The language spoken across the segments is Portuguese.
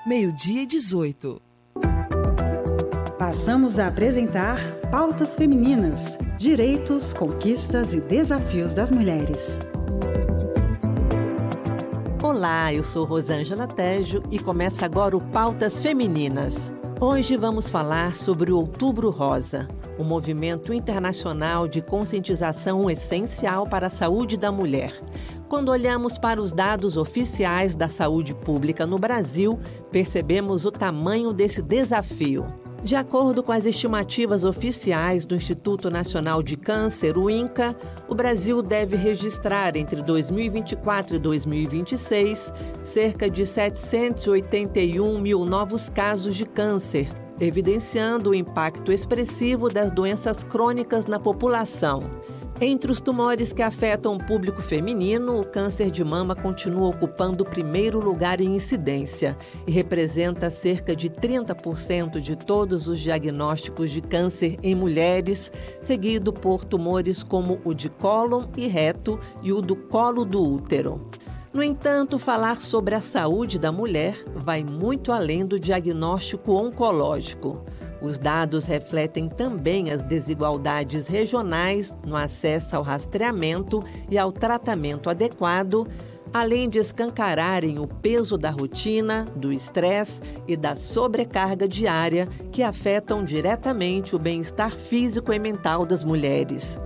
12:18. Passamos a apresentar Pautas Femininas: Direitos, Conquistas e Desafios das Mulheres. Olá, eu sou Rosângela Tejo e começa agora o Pautas Femininas. Hoje vamos falar sobre o Outubro Rosa, um movimento internacional de conscientização essencial para a saúde da mulher. Quando olhamos para os dados oficiais da saúde pública no Brasil, percebemos o tamanho desse desafio. De acordo com as estimativas oficiais do Instituto Nacional de Câncer, o INCA, o Brasil deve registrar entre 2024 e 2026 cerca de 781 mil novos casos de câncer, evidenciando o impacto expressivo das doenças crônicas na população. Entre os tumores que afetam o público feminino, o câncer de mama continua ocupando o primeiro lugar em incidência e representa cerca de 30% de todos os diagnósticos de câncer em mulheres, seguido por tumores como o de cólon e reto e o do colo do útero. No entanto, falar sobre a saúde da mulher vai muito além do diagnóstico oncológico. Os dados refletem também as desigualdades regionais no acesso ao rastreamento e ao tratamento adequado, além de escancararem o peso da rotina, do estresse e da sobrecarga diária que afetam diretamente o bem-estar físico e mental das mulheres.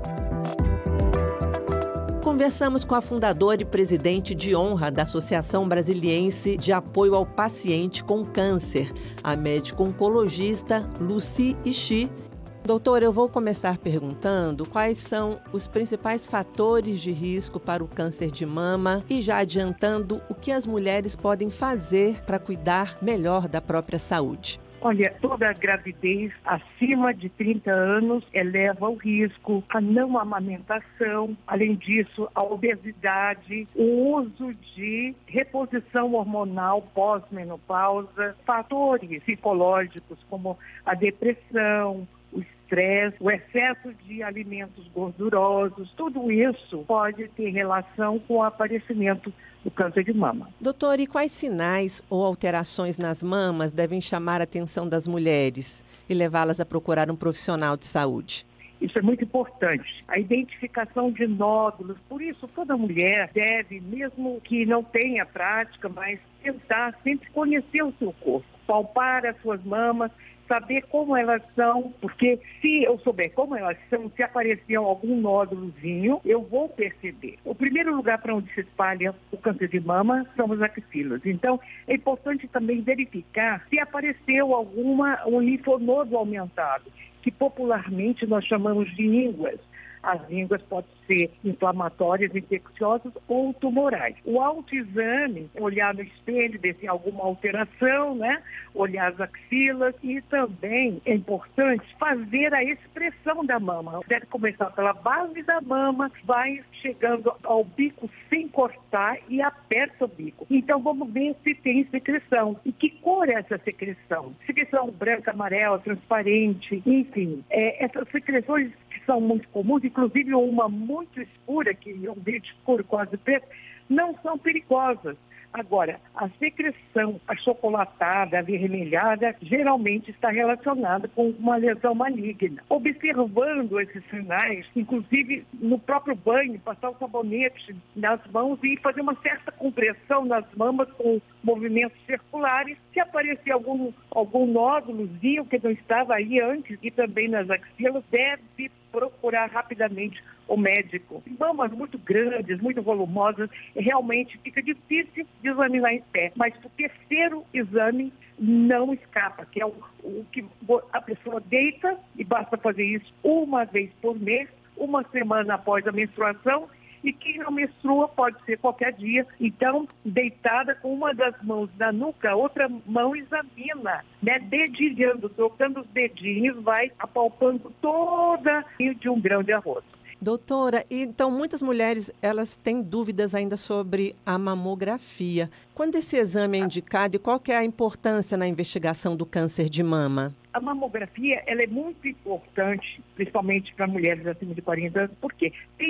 Conversamos com a fundadora e presidente de honra da Associação Brasiliense de Apoio ao Paciente com Câncer, a médico-oncologista Lucy Ishii. Doutora, eu vou começar perguntando quais são os principais fatores de risco para o câncer de mama e já adiantando o que as mulheres podem fazer para cuidar melhor da própria saúde. Olha, toda gravidez acima de 30 anos eleva o risco, a não amamentação, além disso, a obesidade, o uso de reposição hormonal pós-menopausa, fatores psicológicos como a depressão, o estresse, o excesso de alimentos gordurosos, tudo isso pode ter relação com o aparecimento do câncer de mama. Doutora, e quais sinais ou alterações nas mamas devem chamar a atenção das mulheres e levá-las a procurar um profissional de saúde? Isso é muito importante. A identificação de nódulos. Por isso, toda mulher deve, mesmo que não tenha prática, mas tentar sempre conhecer o seu corpo, palpar as suas mamas, saber como elas são, porque se eu souber como elas são, se aparecer algum nódulozinho, eu vou perceber. O primeiro lugar para onde se espalha o câncer de mama são as axilas. Então, é importante também verificar se apareceu um linfonodo aumentado, que popularmente nós chamamos de ínguas. As ínguas podem ser inflamatórias, infecciosas ou tumorais. O autoexame, olhar no espelho, ver se tem alguma alteração, olhar as axilas, e também é importante fazer a expressão da mama. Deve começar pela base da mama, vai chegando ao bico sem cortar e aperta o bico. Então vamos ver se tem secreção. E que cor é essa secreção? Secreção branca, amarela, transparente, enfim. Essas secreções que são muito comuns, inclusive uma muito escura, que é um verde escuro quase preto, não são perigosas. Agora, a secreção achocolatada, avermelhada, geralmente está relacionada com uma lesão maligna. Observando esses sinais, inclusive no próprio banho, passar o sabonete nas mãos e fazer uma certa compressão nas mamas com movimentos circulares. Se aparecer algum nódulozinho que não estava aí antes e também nas axilas, deve procurar rapidamente o médico. Mamas muito grandes, muito volumosas, realmente fica difícil de examinar em pé, mas o terceiro exame não escapa, que é o que a pessoa deita, e basta fazer isso uma vez por mês, uma semana após a menstruação, e quem não menstrua pode ser qualquer dia. Então, deitada com uma das mãos na nuca, a outra mão examina, dedilhando, trocando os dedinhos, vai apalpando toda de um grão de arroz. Doutora, então muitas mulheres elas têm dúvidas ainda sobre a mamografia. Quando esse exame é indicado e qual que é a importância na investigação do câncer de mama? A mamografia ela é muito importante, principalmente para mulheres acima de 40 anos, porque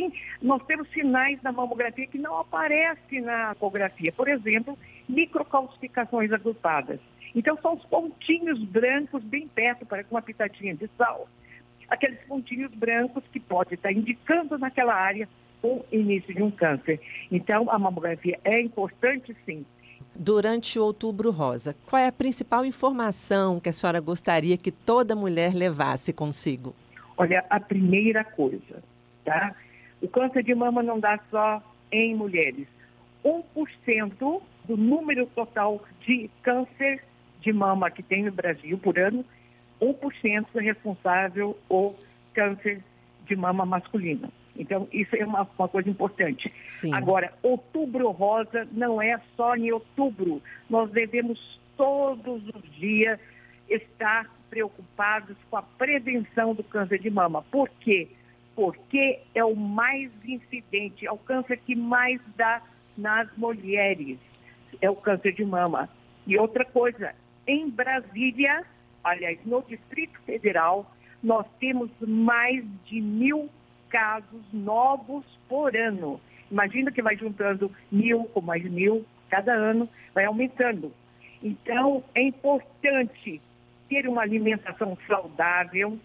nós temos sinais na mamografia que não aparecem na ecografia. Por exemplo, microcalcificações agrupadas. Então são os pontinhos brancos bem perto, para com uma pitadinha de sal. Aqueles pontinhos brancos que pode estar indicando naquela área o início de um câncer. Então a mamografia é importante, sim. Durante o Outubro Rosa, qual é a principal informação que a senhora gostaria que toda mulher levasse consigo? Olha, a primeira coisa, tá? O câncer de mama não dá só em mulheres. 1% do número total de câncer de mama que tem no Brasil por ano, 1% é responsável por câncer de mama masculino. Então, isso é uma coisa importante. Sim. Agora, Outubro Rosa não é só em outubro. Nós devemos todos os dias estar preocupados com a prevenção do câncer de mama. Por quê? Porque é o mais incidente, é o câncer que mais dá nas mulheres, é o câncer de mama. E outra coisa, em Brasília, aliás, no Distrito Federal, nós temos mais de 1.000 casos novos por ano. Imagina que vai juntando 1.000 com mais 1.000, cada ano vai aumentando. Então, é importante ter uma alimentação saudável,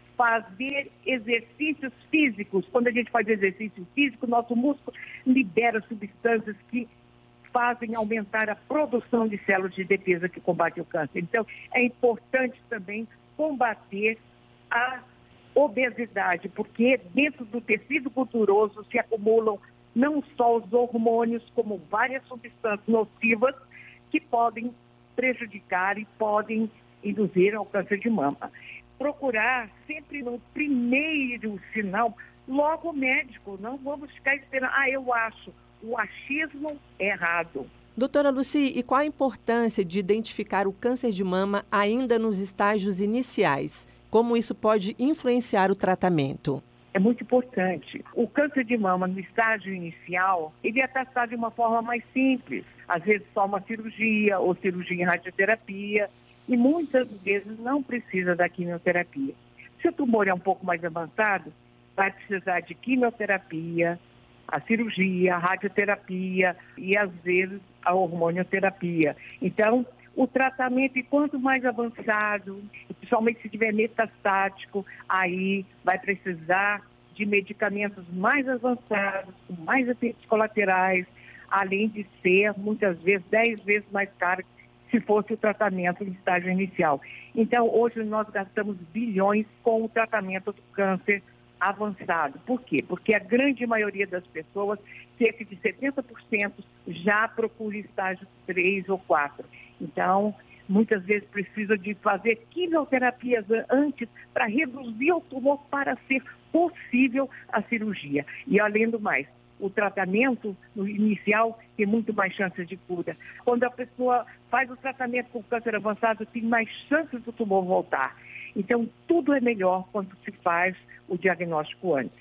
fazer exercícios físicos. Quando a gente faz exercício físico, nosso músculo libera substâncias que fazem aumentar a produção de células de defesa que combatem o câncer. Então, é importante também combater a obesidade, porque dentro do tecido gorduroso se acumulam não só os hormônios, como várias substâncias nocivas que podem prejudicar e podem induzir ao câncer de mama. Procurar sempre no primeiro sinal, logo o médico, não vamos ficar esperando, eu acho, o achismo é errado. Doutora Lucy, e qual a importância de identificar o câncer de mama ainda nos estágios iniciais? Como isso pode influenciar o tratamento? É muito importante. O câncer de mama no estágio inicial, ele é tratado de uma forma mais simples. Às vezes só uma cirurgia ou cirurgia em radioterapia. E muitas vezes não precisa da quimioterapia. Se o tumor é um pouco mais avançado, vai precisar de quimioterapia, a cirurgia, a radioterapia e, às vezes, a hormonioterapia. Então, o tratamento, e quanto mais avançado, principalmente se tiver metastático, aí vai precisar de medicamentos mais avançados, com mais efeitos colaterais, além de ser, muitas vezes, 10 vezes mais caro se fosse o tratamento em estágio inicial. Então, hoje nós gastamos bilhões com o tratamento do câncer avançado. Por quê? Porque a grande maioria das pessoas, cerca de 70%, já procura estágio 3 ou 4. Então, muitas vezes precisa de fazer quimioterapias antes para reduzir o tumor para ser possível a cirurgia. E além do mais, o tratamento no inicial tem muito mais chances de cura. Quando a pessoa faz o tratamento com câncer avançado, tem mais chances do tumor voltar. Então, tudo é melhor quando se faz o diagnóstico antes.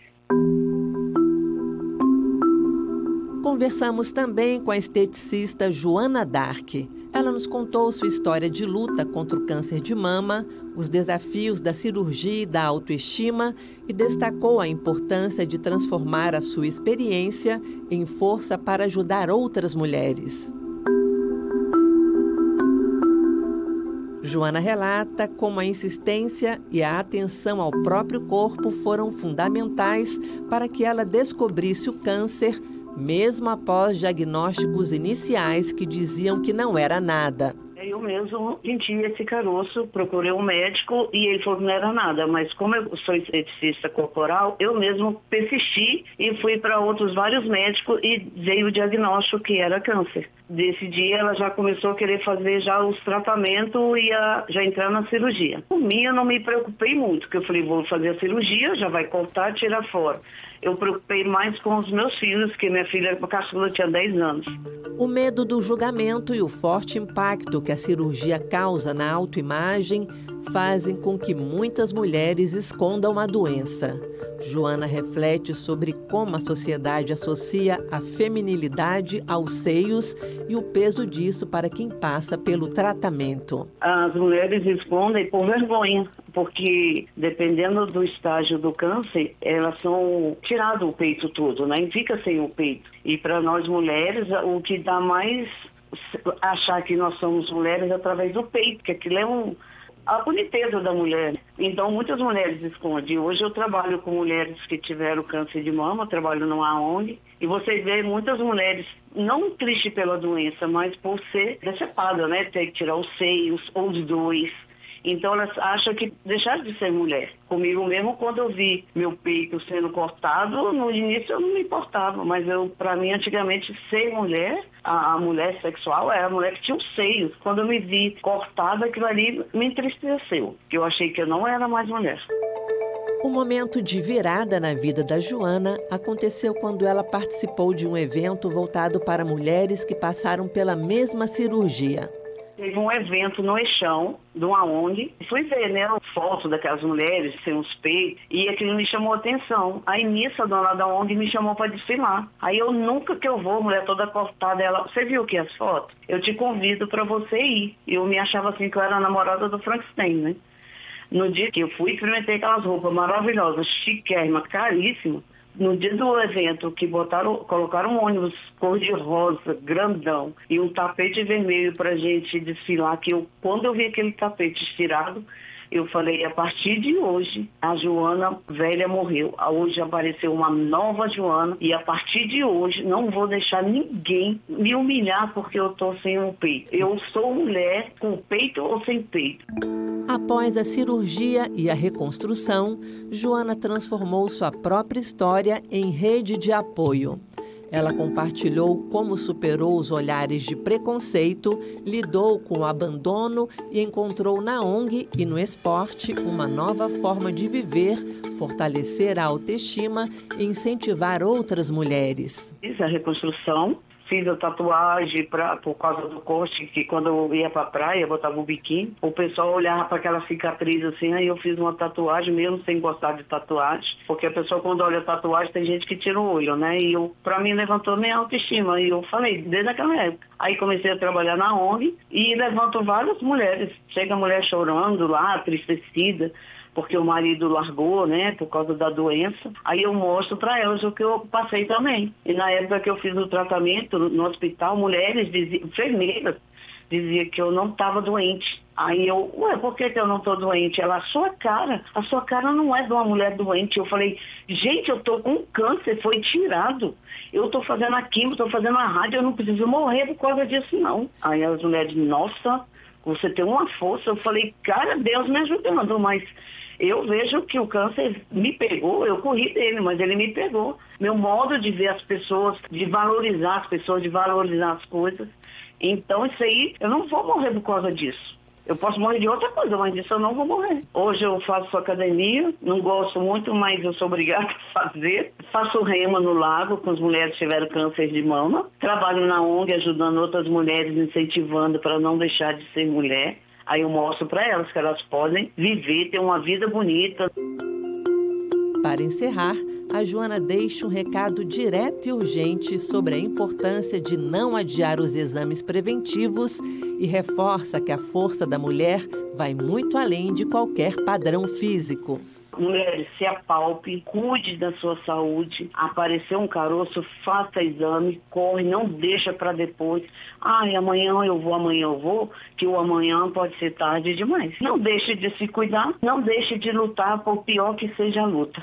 Conversamos também com a esteticista Joana Dark. Ela nos contou sua história de luta contra o câncer de mama, os desafios da cirurgia e da autoestima e destacou a importância de transformar a sua experiência em força para ajudar outras mulheres. Joana relata como a insistência e a atenção ao próprio corpo foram fundamentais para que ela descobrisse o câncer, mesmo após diagnósticos iniciais que diziam que não era nada. Eu mesmo senti esse caroço, procurei um médico e ele falou que não era nada, mas como eu sou esteticista corporal, eu mesmo persisti e fui para outros vários médicos e veio o diagnóstico que era câncer. Desse dia ela já começou a querer fazer já os tratamentos e já entrar na cirurgia. Por mim eu não me preocupei muito, porque eu falei, vou fazer a cirurgia, já vai cortar, tirar fora. Eu preocupei mais com os meus filhos, que minha filha caçula tinha 10 anos. O medo do julgamento e o forte impacto que a cirurgia causa na autoimagem fazem com que muitas mulheres escondam a doença. Joana reflete sobre como a sociedade associa a feminilidade aos seios e o peso disso para quem passa pelo tratamento. As mulheres escondem por vergonha, porque dependendo do estágio do câncer, elas são tirado o peito todo, né? E fica sem o peito. E para nós mulheres, o que dá mais achar que nós somos mulheres através do peito, que aquilo é a boniteza da mulher. Então, muitas mulheres escondem. Hoje eu trabalho com mulheres que tiveram câncer de mama, trabalho numa ONG, e você vê muitas mulheres, não tristes pela doença, mas por ser decepada, né? Ter que tirar os seios ou os dois. Então, elas acham que deixaram de ser mulher. Comigo mesmo, quando eu vi meu peito sendo cortado, no início eu não me importava, mas para mim, antigamente, ser mulher, a mulher sexual, era a mulher que tinha os seios. Quando eu me vi cortada, aquilo ali me entristeceu, que eu achei que eu não era mais mulher. O momento de virada na vida da Joana aconteceu quando ela participou de um evento voltado para mulheres que passaram pela mesma cirurgia. Teve um evento no Eixão, de uma ONG. Fui ver, né, fotos daquelas mulheres sem os peitos, e aquilo me chamou a atenção. Aí nisso, a dona da ONG me chamou para desfilar. Aí eu nunca que eu vou, mulher toda cortada, ela, você viu que as fotos? Eu te convido para você ir. Eu me achava assim que eu era a namorada do Frankenstein, né? No dia que eu fui, experimentei aquelas roupas maravilhosas, chiquérrimas, caríssimas. No dia do evento, que colocaram um ônibus cor-de-rosa, grandão, e um tapete vermelho pra gente desfilar, quando eu vi aquele tapete estirado, eu falei, a partir de hoje, a Joana velha morreu. Hoje apareceu uma nova Joana, e a partir de hoje, não vou deixar ninguém me humilhar porque eu tô sem um peito. Eu sou mulher com peito ou sem peito. Após a cirurgia e a reconstrução, Joana transformou sua própria história em rede de apoio. Ela compartilhou como superou os olhares de preconceito, lidou com o abandono e encontrou na ONG e no esporte uma nova forma de viver, fortalecer a autoestima e incentivar outras mulheres. Fiz a reconstrução. Fiz a tatuagem por causa do corte, que quando eu ia pra praia, eu botava o biquíni, o pessoal olhava para aquela cicatriz assim, aí eu fiz uma tatuagem mesmo sem gostar de tatuagem, porque a pessoa quando olha a tatuagem tem gente que tira o olho, né? E pra mim levantou minha autoestima, e eu falei, desde aquela época. Aí comecei a trabalhar na ONG e levanto várias mulheres. Chega a mulher chorando lá, tristecida, porque o marido largou, né, por causa da doença. Aí eu mostro para elas o que eu passei também. E na época que eu fiz o tratamento no hospital, mulheres, enfermeiras, diziam que eu não estava doente. Aí eu, por que eu não estou doente? Ela, a sua cara não é de uma mulher doente. Eu falei, gente, eu estou com câncer, foi tirado. Eu estou fazendo a quimio, estou fazendo a rádio, eu não preciso morrer por causa disso, não. Aí as mulheres, nossa, você tem uma força. Eu falei, cara, Deus me ajudando, mas eu vejo que o câncer me pegou, eu corri dele, mas ele me pegou. Meu modo de ver as pessoas, de valorizar as pessoas, de valorizar as coisas. Então isso aí, eu não vou morrer por causa disso. Eu posso morrer de outra coisa, mas disso eu não vou morrer. Hoje eu faço academia, não gosto muito, mas eu sou obrigada a fazer. Faço rema no lago com as mulheres que tiveram câncer de mama. Trabalho na ONG ajudando outras mulheres, incentivando para não deixar de ser mulher. Aí eu mostro para elas que elas podem viver, ter uma vida bonita. Para encerrar, a Joana deixa um recado direto e urgente sobre a importância de não adiar os exames preventivos e reforça que a força da mulher vai muito além de qualquer padrão físico. Mulheres, se apalpe, cuide da sua saúde. Apareceu um caroço, faça exame, corre, não deixa para depois. Amanhã eu vou, que o amanhã pode ser tarde demais. Não deixe de se cuidar, não deixe de lutar, por pior que seja a luta.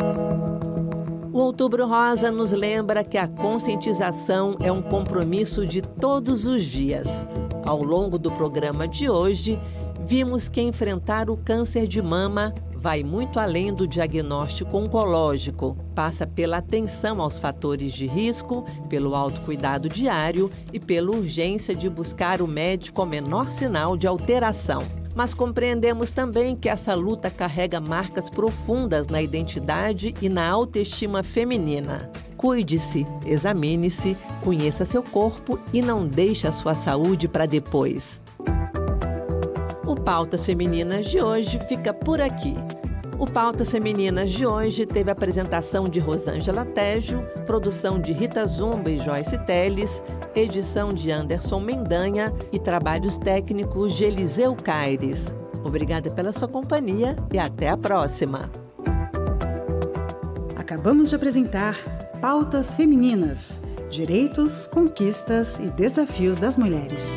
O Outubro Rosa nos lembra que a conscientização é um compromisso de todos os dias. Ao longo do programa de hoje, vimos que enfrentar o câncer de mama vai muito além do diagnóstico oncológico. Passa pela atenção aos fatores de risco, pelo autocuidado diário e pela urgência de buscar o médico ao menor sinal de alteração. Mas compreendemos também que essa luta carrega marcas profundas na identidade e na autoestima feminina. Cuide-se, examine-se, conheça seu corpo e não deixe a sua saúde para depois. O Pautas Femininas de hoje fica por aqui. O Pautas Femininas de hoje teve a apresentação de Rosângela Tejo, produção de Rita Zumba e Joyce Teles, edição de Anderson Mendanha e trabalhos técnicos de Eliseu Caires. Obrigada pela sua companhia e até a próxima. Acabamos de apresentar Pautas Femininas. Direitos, conquistas e desafios das mulheres.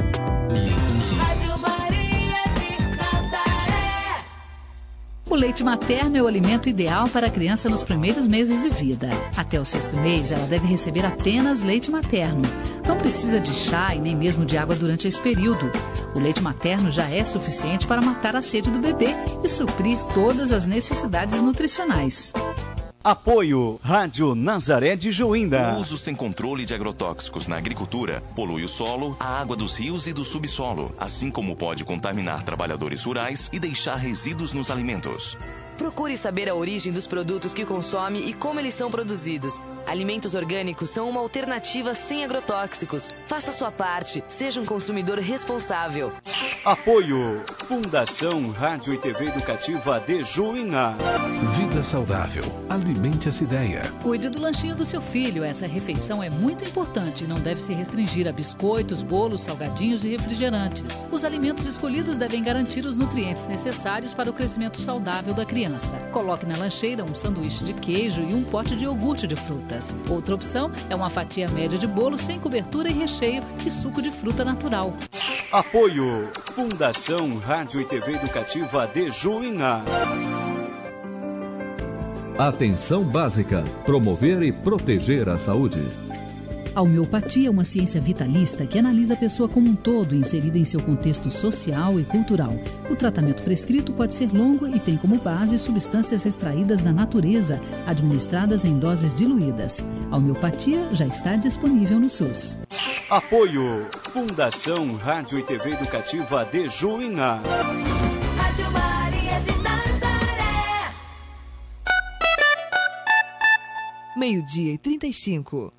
O leite materno é o alimento ideal para a criança nos primeiros meses de vida. Até o 6º mês, ela deve receber apenas leite materno. Não precisa de chá e nem mesmo de água durante esse período. O leite materno já é suficiente para matar a sede do bebê e suprir todas as necessidades nutricionais. Apoio Rádio Nazaré de Juína. O uso sem controle de agrotóxicos na agricultura polui o solo, a água dos rios e do subsolo, assim como pode contaminar trabalhadores rurais e deixar resíduos nos alimentos. Procure saber a origem dos produtos que consome e como eles são produzidos. Alimentos orgânicos são uma alternativa sem agrotóxicos. Faça sua parte, seja um consumidor responsável. Apoio Fundação Rádio e TV Educativa de Juína. Vida saudável. Alimente essa ideia. Cuide do lanchinho do seu filho. Essa refeição é muito importante e não deve se restringir a biscoitos, bolos, salgadinhos e refrigerantes. Os alimentos escolhidos devem garantir os nutrientes necessários para o crescimento saudável da criança. Coloque na lancheira um sanduíche de queijo e um pote de iogurte de frutas. Outra opção é uma fatia média de bolo sem cobertura e recheio e suco de fruta natural. Apoio Fundação Rádio e TV Educativa de Juína. Atenção básica. Promover e proteger a saúde. A homeopatia é uma ciência vitalista que analisa a pessoa como um todo, inserida em seu contexto social e cultural. O tratamento prescrito pode ser longo e tem como base substâncias extraídas da natureza, administradas em doses diluídas. A homeopatia já está disponível no SUS. Apoio Fundação Rádio e TV Educativa de Juína. Rádio Maria de Nazaré. 12:35.